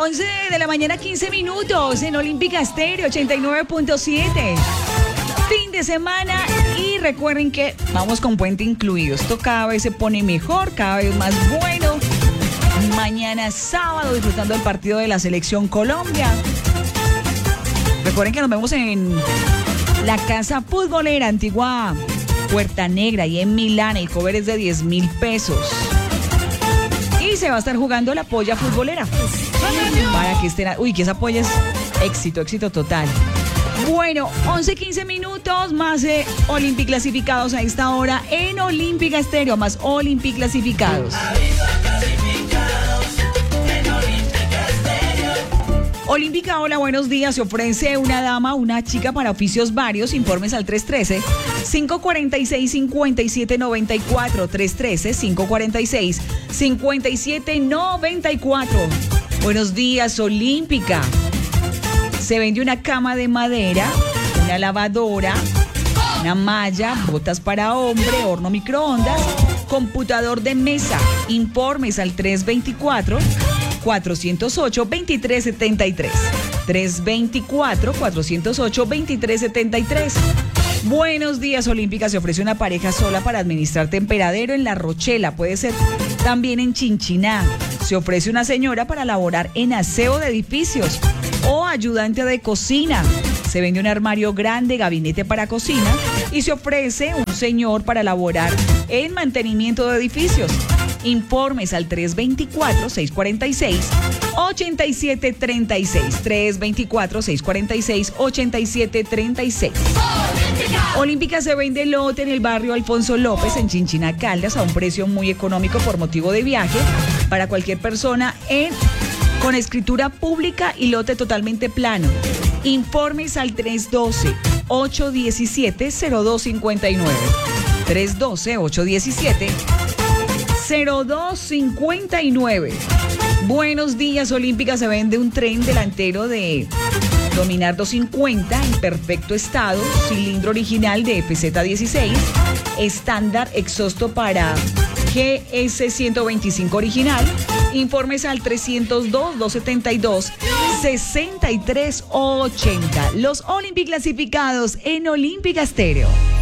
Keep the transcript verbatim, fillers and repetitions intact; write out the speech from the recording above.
once de la mañana, quince minutos en Olímpica Estéreo ochenta y nueve punto siete. Fin de semana y recuerden que vamos con puente incluido. Esto cada vez se pone mejor, cada vez más bueno. Mañana sábado disfrutando del partido de la Selección Colombia. Recuerden que nos vemos en la Casa Futbolera Antigua Puerta Negra y en Milán. El cover es de diez mil pesos. Y se va a estar jugando la polla futbolera. Para que estén... Uy, que esa polla es éxito, éxito total. Bueno, once, quince minutos más de Olympic clasificados a esta hora en Olímpica Estéreo, más Olympic clasificados. Olímpica, hola, buenos días. Se ofrece una dama, una chica para oficios varios. Informes al tres uno tres, cinco cuatro seis, cinco siete nueve cuatro. tres uno tres, cinco cuatro seis, cinco siete nueve cuatro. Buenos días, Olímpica. Se vende una cama de madera, una lavadora, una malla, botas para hombre, horno microondas, computador de mesa. Informes al tres dos cuatro, cuatro cero ocho, dos tres siete tres. tres dos cuatro, cuatro cero ocho, dos tres siete tres. Buenos días, Olímpica. Se ofrece una pareja sola para administrar temperadero en La Rochela. Puede ser también en Chinchiná. Se ofrece una señora para laborar en aseo de edificios o ayudante de cocina. Se vende un armario grande, gabinete para cocina, y se ofrece un señor para laborar en mantenimiento de edificios. Informes al tres dos cuatro, seis cuatro seis, ocho siete tres seis. tres dos cuatro, seis cuatro seis, ocho siete tres seis. Olímpica se vende lote en el barrio Alfonso López, en Chinchiná, Caldas, a un precio muy económico por motivo de viaje para cualquier persona en con escritura pública y lote totalmente plano. Informes al tres uno dos, ocho uno siete, cero dos cinco nueve. tres uno dos, ocho uno siete, cero dos cinco nueve. Buenos días, Olímpica. Se vende un tren delantero de Dominar doscientos cincuenta en perfecto estado, cilindro original de F Z dieciséis, estándar, exhausto para G S ciento veinticinco original. Informes al trescientos dos, doscientos setenta y dos, sesenta y tres ochenta. Los Olympic clasificados en Olímpica Estéreo.